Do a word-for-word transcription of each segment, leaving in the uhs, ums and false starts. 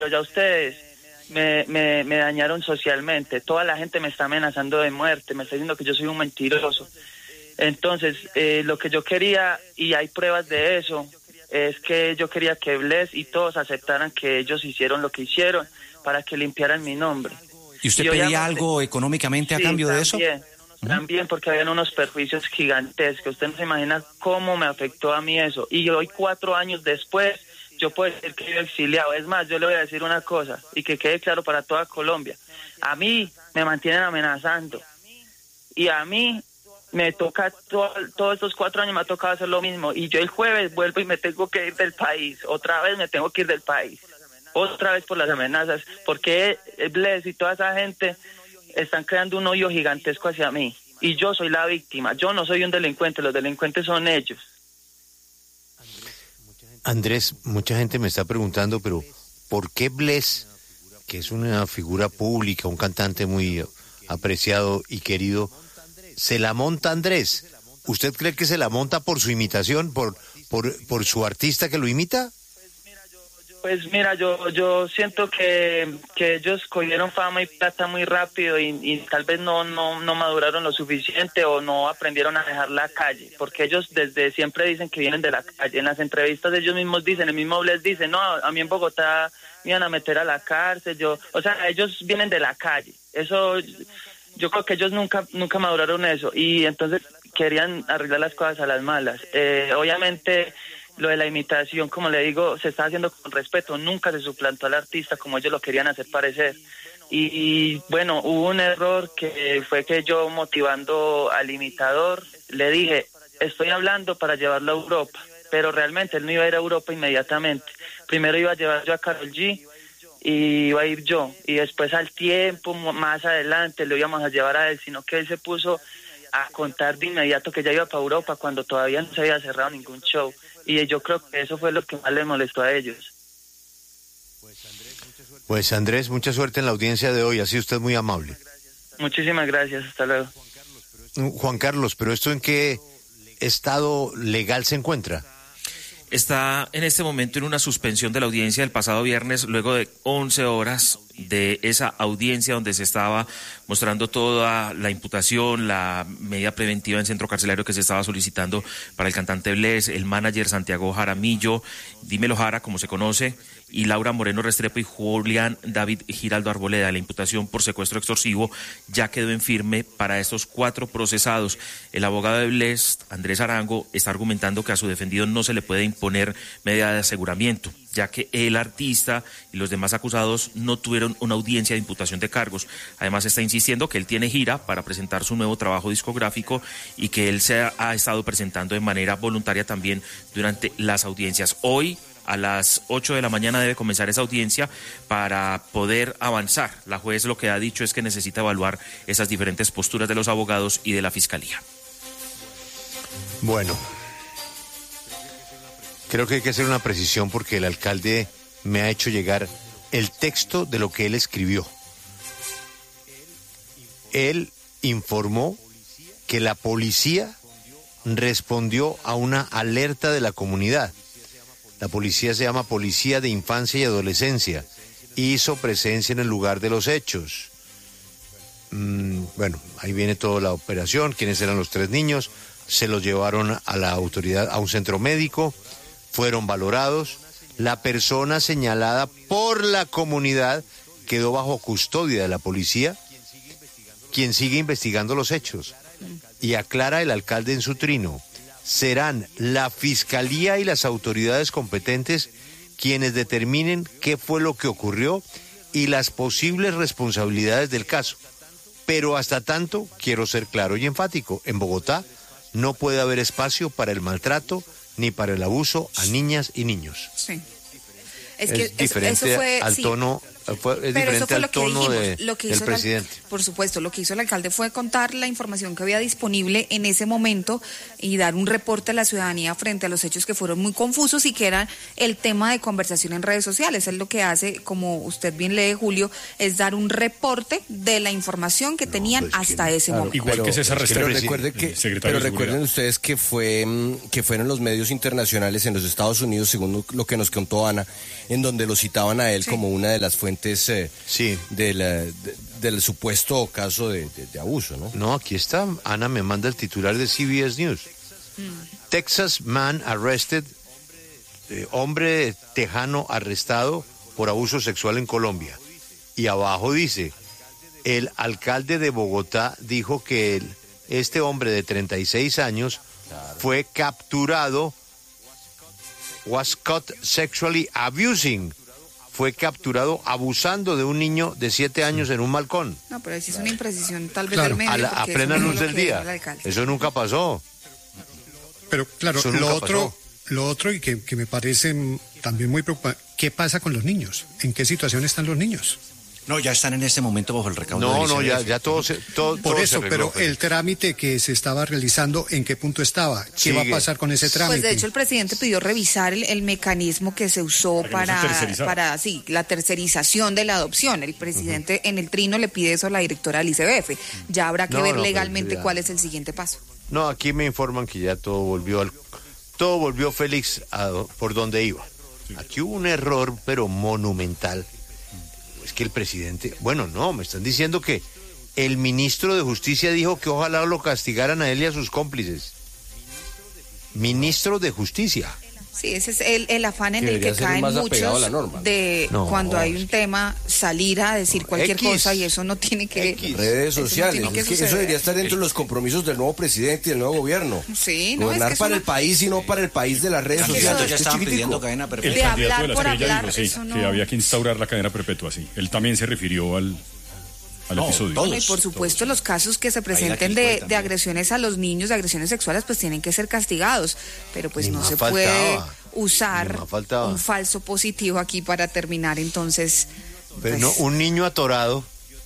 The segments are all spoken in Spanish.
ya ustedes me, me, me dañaron socialmente. Toda la gente me está amenazando de muerte, me está diciendo que yo soy un mentiroso. Entonces, eh, lo que yo quería, y hay pruebas de eso, es que yo quería que Bless y todos aceptaran que ellos hicieron lo que hicieron para que limpiaran mi nombre. ¿Y usted y pedía algo económicamente sí, a cambio también, de eso? También, porque habían unos perjuicios gigantescos. Usted no se imagina cómo me afectó a mí eso. Y hoy, cuatro años después, yo puedo decir que yo he exiliado. Es más, yo le voy a decir una cosa, y que quede claro para toda Colombia. A mí me mantienen amenazando. Y a mí me toca, to, todos estos cuatro años me ha tocado hacer lo mismo. Y yo el jueves vuelvo y me tengo que ir del país. Otra vez me tengo que ir del país. Otra vez por las amenazas. Porque Bless y toda esa gente están creando un odio gigantesco hacia mí. Y yo soy la víctima. Yo no soy un delincuente. Los delincuentes son ellos. Andrés, mucha gente me está preguntando, pero ¿por qué Bless, que es una figura pública, un cantante muy apreciado y querido, se la monta Andrés? ¿Usted cree que se la monta por su imitación, por por por su artista que lo imita? Pues mira, yo yo siento que, que ellos cogieron fama y plata muy rápido y, y tal vez no, no, no maduraron lo suficiente o no aprendieron a dejar la calle, porque ellos desde siempre dicen que vienen de la calle. En las entrevistas ellos mismos dicen, el mismo Bless dice, no, a mí en Bogotá me iban a meter a la cárcel, yo, o sea, ellos vienen de la calle. Eso, yo creo que ellos nunca, nunca maduraron eso y entonces querían arreglar las cosas a las malas. Eh, obviamente, lo de la imitación, como le digo, se está haciendo con respeto, nunca se suplantó al artista como ellos lo querían hacer parecer. Y, y bueno, hubo un error que fue que yo, motivando al imitador, le dije, estoy hablando para llevarlo a Europa, pero realmente él no iba a ir a Europa inmediatamente. Primero iba a llevar yo a Karol G y iba a ir yo, y después al tiempo, más adelante, lo íbamos a llevar a él, sino que él se puso a contar de inmediato que ya iba para Europa cuando todavía no se había cerrado ningún show. Y yo creo que eso fue lo que más les molestó a ellos. Pues Andrés, mucha suerte en la audiencia de hoy, ha sido usted muy amable. Muchísimas gracias, hasta luego. Juan Carlos, ¿pero esto en qué estado legal se encuentra? Está en este momento en una suspensión de la audiencia del pasado viernes, luego de once horas de esa audiencia donde se estaba mostrando toda la imputación, la medida preventiva en centro carcelario que se estaba solicitando para el cantante Bless, el manager Santiago Jaramillo, Dímelo Jara, como se conoce, y Laura Moreno Restrepo y Julián David Giraldo Arboleda. La imputación por secuestro extorsivo ya quedó en firme para estos cuatro procesados. El abogado de Bless, Andrés Arango, está argumentando que a su defendido no se le puede imponer medida de aseguramiento, ya que el artista y los demás acusados no tuvieron una audiencia de imputación de cargos. Además está insistiendo que él tiene gira para presentar su nuevo trabajo discográfico y que él se ha, ha estado presentando de manera voluntaria también durante las audiencias. Hoy a las ocho de la mañana debe comenzar esa audiencia para poder avanzar. La juez lo que ha dicho es que necesita evaluar esas diferentes posturas de los abogados y de la fiscalía. Bueno, creo que hay que hacer una precisión porque el alcalde me ha hecho llegar el texto de lo que él escribió. Él informó que la policía respondió a una alerta de la comunidad. La policía se llama Policía de Infancia y Adolescencia. Hizo presencia en el lugar de los hechos. Mm, bueno, ahí viene toda la operación, quiénes eran los tres niños, se los llevaron a la autoridad, a un centro médico, fueron valorados. La persona señalada por la comunidad quedó bajo custodia de la policía, quien sigue investigando los hechos. Y aclara el alcalde en su trino, serán la fiscalía y las autoridades competentes quienes determinen qué fue lo que ocurrió y las posibles responsabilidades del caso. Pero hasta tanto, quiero ser claro y enfático, en Bogotá no puede haber espacio para el maltrato ni para el abuso a niñas y niños. Sí. Es, es que diferente eso fue, al sí. tono Fue, es Pero diferente eso fue al lo que tono dijimos, de, lo que del hizo presidente. La, por supuesto, lo que hizo el alcalde fue contar la información que había disponible en ese momento y dar un reporte a la ciudadanía frente a los hechos que fueron muy confusos y que eran el tema de conversación en redes sociales. Es lo que hace, como usted bien lee, Julio, es dar un reporte de la información que no, tenían pues hasta que, ese claro, momento. Igual pero, que César Restrepo. Pero, recuerde que, pero recuerden ustedes que fue que fueron los medios internacionales en los Estados Unidos, según lo que nos contó Ana, en donde lo citaban a él sí. como una de las fuentes eh, sí. de la, de, del supuesto caso de, de, de abuso, ¿no? No, aquí está. Ana me manda el titular de C B S News. Mm. Texas man arrested, eh, hombre tejano arrestado por abuso sexual en Colombia. Y abajo dice, el alcalde de Bogotá dijo que el, este hombre de treinta y seis años claro. fue capturado, was caught sexually abusing, fue capturado abusando de un niño de siete años en un balcón. No, pero es una imprecisión tal vez claro. del medio. A, la, a plena luz del día. Eso nunca pasó. Pero claro, lo otro, pasó. lo otro y que, que me parece también muy preocupante, ¿qué pasa con los niños? ¿En qué situación están los niños? No, ya están en este momento bajo el recaudo no, del I C B F. No, ya, ya todo se todo, Por todo eso, se pero arregló, el trámite que se estaba realizando, ¿en qué punto estaba? ¿Qué Sigue. va a pasar con ese trámite? Pues de hecho el presidente pidió revisar el, el mecanismo que se usó para, para, para sí, la tercerización de la adopción. El presidente uh-huh. en el trino le pide eso a la directora del I C B F. Ya habrá que no, ver no, legalmente cuál es el siguiente paso. No, aquí me informan que ya todo volvió al, todo volvió Félix a, por donde iba. Aquí hubo un error, pero monumental. Es que el presidente, bueno, no, me están diciendo que el ministro de Justicia dijo que ojalá lo castigaran a él y a sus cómplices. Ministro de Justicia. Sí, ese es el, el afán en el que caen muchos de no, cuando hay un tema, salir a decir cualquier X, cosa y eso no tiene que... X. Redes sociales, no es que eso debería estar dentro de los compromisos del nuevo presidente y del nuevo gobierno. Sí, no, Gobernar es que para no... el país y no para el país de las redes Los sociales. ya estaban pidiendo cadena perpetua. El candidato de la estrella dijo, sí, no... que había que instaurar la cadena perpetua, sí. Él también se refirió al... al no, episodio. Todos, y por supuesto todos. Los casos que se presenten de, de agresiones a los niños, de agresiones sexuales, pues tienen que ser castigados, pero pues Ni no se faltaba. puede usar un falso positivo aquí para terminar entonces. Pero pues... no, un niño atorado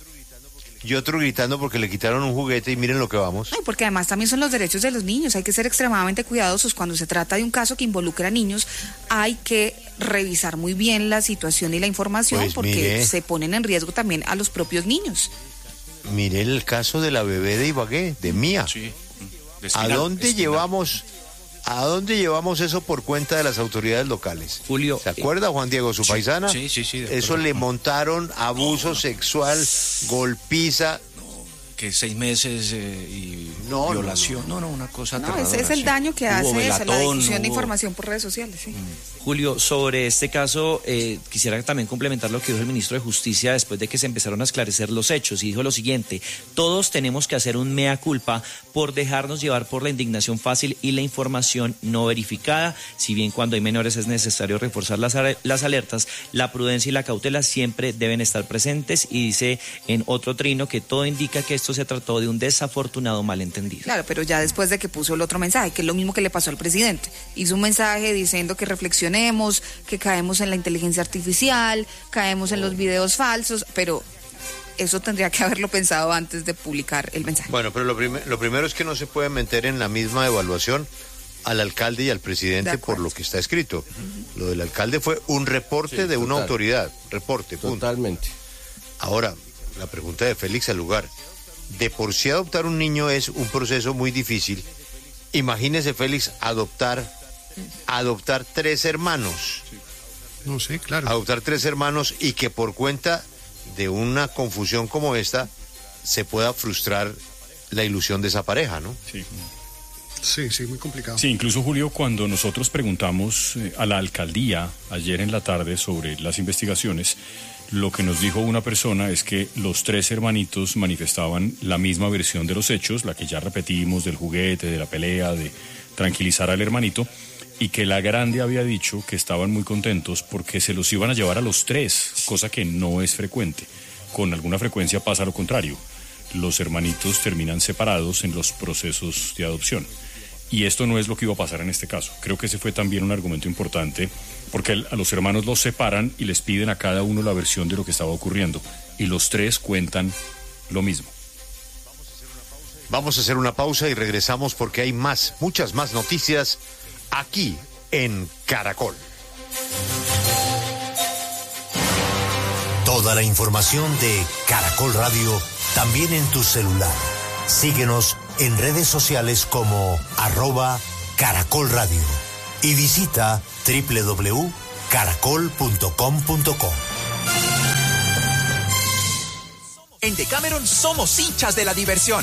y otro gritando porque le quitaron un juguete y miren lo que vamos. Ay, porque además también son los derechos de los niños, hay que ser extremadamente cuidadosos cuando se trata de un caso que involucra a niños, hay que revisar muy bien la situación y la información pues porque mire, se ponen en riesgo también a los propios niños. Mire el caso de la bebé de Ibagué, de Mía. Sí. De Esquinal, ¿A dónde Esquinal. llevamos a dónde llevamos eso por cuenta de las autoridades locales? Julio, ¿se acuerda Juan Diego, su sí, paisana? Sí, sí, sí. Eso le montaron abuso no, sexual, golpiza. Que seis meses eh, y no, violación. No, no, no, una cosa no, aterradora. Ese es el sí. daño que hubo hace velatón, esa, la difusión hubo... de información por redes sociales. Sí. Mm. Julio, sobre este caso, eh, quisiera también complementar lo que dijo el ministro de Justicia después de que se empezaron a esclarecer los hechos y dijo lo siguiente: todos tenemos que hacer un mea culpa por dejarnos llevar por la indignación fácil y la información no verificada. Si bien cuando hay menores es necesario reforzar las, las alertas, la prudencia y la cautela siempre deben estar presentes, y dice en otro trino que todo indica que esto se trató de un desafortunado malentendido. Claro, pero ya después de que puso el otro mensaje, que es lo mismo que le pasó al presidente, hizo un mensaje diciendo que reflexionemos, que caemos en la inteligencia artificial, caemos en los videos falsos, pero eso tendría que haberlo pensado antes de publicar el mensaje. Bueno, pero lo, prim- lo primero es que no se puede meter en la misma evaluación al alcalde y al presidente por lo que está escrito. Uh-huh. Lo del alcalde fue un reporte sí, de total. una autoridad, reporte, punto. Totalmente. Ahora, la pregunta de Félix al lugar. De por sí adoptar un niño es un proceso muy difícil. Imagínese, Félix, adoptar, adoptar tres hermanos. No sé, claro. Adoptar tres hermanos y que por cuenta de una confusión como esta se pueda frustrar la ilusión de esa pareja, ¿no? Sí. Sí, sí, muy complicado. Sí, incluso, Julio, cuando nosotros preguntamos eh, a la alcaldía ayer en la tarde sobre las investigaciones, lo que nos dijo una persona es que los tres hermanitos manifestaban la misma versión de los hechos, la que ya repetimos, del juguete, de la pelea, de tranquilizar al hermanito, y que la grande había dicho que estaban muy contentos porque se los iban a llevar a los tres, cosa que no es frecuente. Con alguna frecuencia pasa lo contrario. Los hermanitos terminan separados en los procesos de adopción. y esto no es lo que iba a pasar en este caso. Creo que ese fue también un argumento importante, porque a los hermanos los separan y les piden a cada uno la versión de lo que estaba ocurriendo, y los tres cuentan lo mismo. Vamos a hacer una pausa y regresamos porque hay más, muchas más noticias aquí en Caracol. Toda la información de Caracol Radio también en tu celular. Síguenos en redes sociales como arroba Caracol Radio y visita doble u doble u doble u punto caracol punto com punto co. En Decameron somos hinchas de la diversión.